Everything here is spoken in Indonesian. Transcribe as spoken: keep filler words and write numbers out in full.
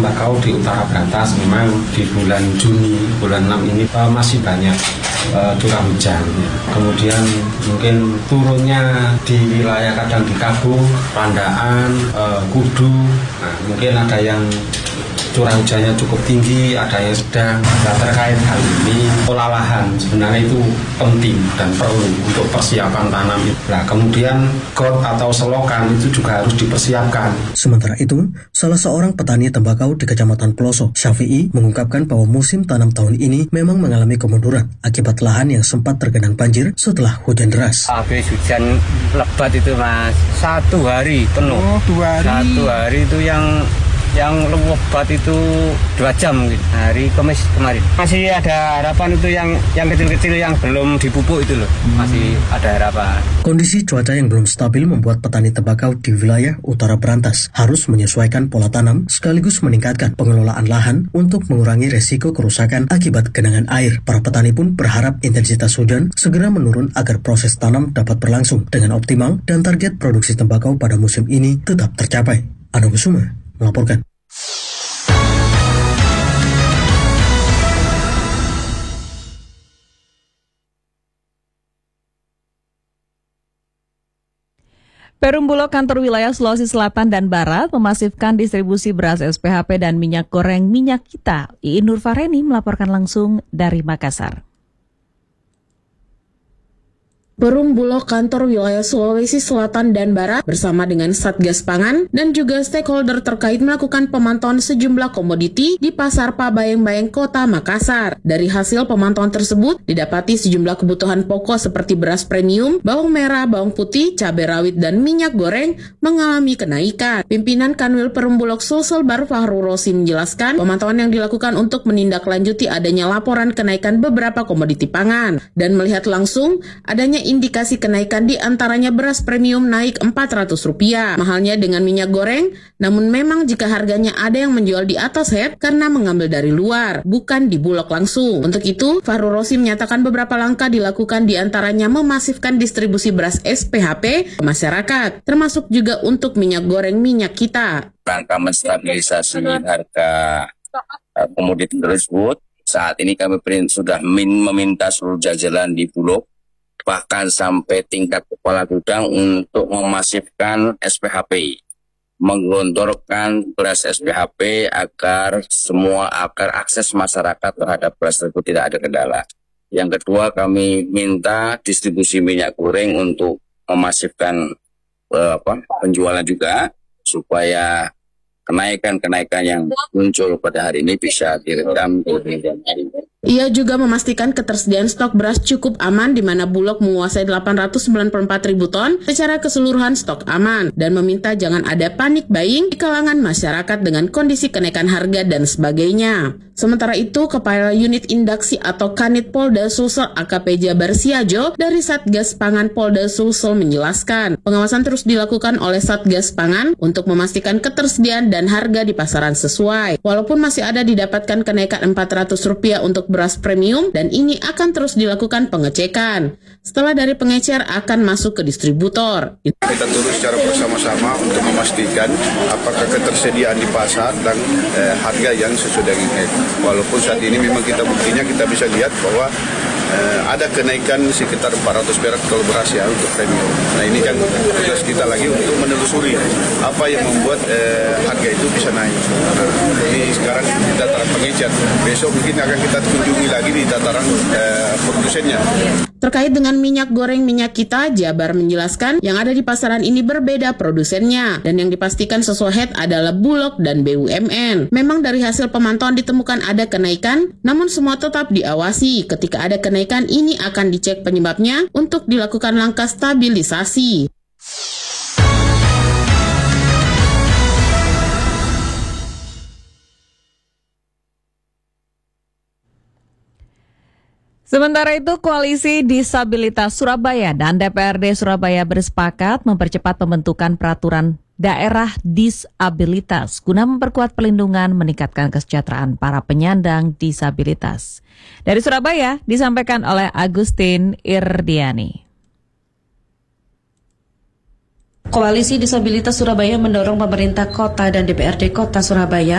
tembakau di Utara Brantas memang di bulan Juni, bulan enam ini uh, masih banyak uh, curah hujan. Kemudian mungkin turunnya di wilayah kadang di Kabung, Pandaan, uh, Kudu, nah, mungkin ada yang curah hujannya cukup tinggi, ada yang sedang. Nah, terkait hal ini, pola lahan sebenarnya itu penting dan perlu untuk persiapan tanam. Nah, kemudian got atau selokan itu juga harus dipersiapkan. Sementara itu, salah seorang petani tembakau di Kecamatan Pelosok, Syafi'i, mengungkapkan bahwa musim tanam tahun ini memang mengalami kemunduran akibat lahan yang sempat tergenang banjir setelah hujan deras. Habis hujan lebat itu Mas, satu hari penuh. Oh, dua hari. Satu hari itu yang yang lebat itu dua jam gitu. Hari Kamis kemarin masih ada harapan itu yang yang kecil-kecil yang belum dipupuk itu loh, masih ada harapan. Kondisi cuaca yang belum stabil membuat petani tembakau di wilayah Utara Brantas harus menyesuaikan pola tanam sekaligus meningkatkan pengelolaan lahan untuk mengurangi resiko kerusakan akibat genangan air. Para petani pun berharap intensitas hujan segera menurun agar proses tanam dapat berlangsung dengan optimal dan target produksi tembakau pada musim ini tetap tercapai. Ano Kusuma melaporkan. Perum Bulog kantor wilayah Sulawesi Selatan dan Barat memasifkan distribusi beras S P H P dan minyak goreng minyak kita. Iin Nurfareni melaporkan langsung dari Makassar. Perum Bulog kantor wilayah Sulawesi Selatan dan Barat bersama dengan Satgas Pangan dan juga stakeholder terkait melakukan pemantauan sejumlah komoditi di Pasar Pabayeng-Bayeng Kota Makassar. Dari hasil pemantauan tersebut, didapati sejumlah kebutuhan pokok seperti beras premium, bawang merah, bawang putih, cabai rawit, dan minyak goreng mengalami kenaikan. Pimpinan Kanwil Perum Bulog Sulselbar Fahru Rosi menjelaskan, pemantauan yang dilakukan untuk menindaklanjuti adanya laporan kenaikan beberapa komoditi pangan dan melihat langsung adanya indikasi kenaikan di antaranya beras premium naik empat ratus rupiah. Mahalnya dengan minyak goreng, namun memang jika harganya ada yang menjual di atas head karena mengambil dari luar, bukan di Bulog langsung. Untuk itu, Fahru Rosi menyatakan beberapa langkah dilakukan di antaranya memasifkan distribusi beras S P H P ke masyarakat, termasuk juga untuk minyak goreng minyak kita. Rangka menstabilisasi harga komoditi tersebut, saat ini kami sudah meminta seluruh jajaran di Bulog bahkan sampai tingkat kepala gudang untuk memasifkan S P H P, menggelontorkan beras S P H P agar semua agar akses masyarakat terhadap beras tersebut tidak ada kendala. Yang kedua, kami minta distribusi minyak goreng untuk memasifkan eh, apa, penjualan juga supaya kenaikan-kenaikan yang muncul pada hari ini bisa diredam. Ia juga memastikan ketersediaan stok beras cukup aman di mana Bulog menguasai delapan ratus sembilan puluh empat ribu ton secara keseluruhan stok aman dan meminta jangan ada panik buying di kalangan masyarakat dengan kondisi kenaikan harga dan sebagainya. Sementara itu, Kepala Unit Indaksi atau Kanit Polda Sulsel A K P Jabar Siajo dari Satgas Pangan Polda Sulsel menjelaskan, pengawasan terus dilakukan oleh Satgas Pangan untuk memastikan ketersediaan dan harga di pasaran sesuai. Walaupun masih ada didapatkan kenaikan empat ratus rupiah untuk beras premium dan ini akan terus dilakukan pengecekan. Setelah dari pengecer akan masuk ke distributor. Kita turun secara bersama-sama untuk memastikan apakah ketersediaan di pasar dan eh, harga yang sesuai dengan itu. Walaupun saat ini memang kita buktinya kita bisa lihat bahwa eh, ada kenaikan sekitar empat ratus perak kalau beras ya untuk premium. Nah ini kan tugas kita lagi untuk menelusuri apa yang membuat eh, harga itu bisa naik. Nah, ini sekarang di tataran pengecer. Besok mungkin akan kita kunjungi lagi di tataran eh, produsennya. Terkait dengan minyak goreng minyak kita, Jabar menjelaskan yang ada di pasaran ini berbeda produsennya dan yang dipastikan sesuai head adalah Bulog dan B U M N. Memang dari hasil pemantauan ditemukan ada kenaikan, namun semua tetap diawasi. Ketika ada kenaikan ini akan dicek penyebabnya untuk dilakukan langkah stabilisasi. Sementara itu, Koalisi Disabilitas Surabaya dan D P R D Surabaya bersepakat mempercepat pembentukan peraturan daerah disabilitas guna memperkuat pelindungan meningkatkan kesejahteraan para penyandang disabilitas. Dari Surabaya disampaikan oleh Agustin Irdiani. Koalisi Disabilitas Surabaya mendorong pemerintah kota dan D P R D Kota Surabaya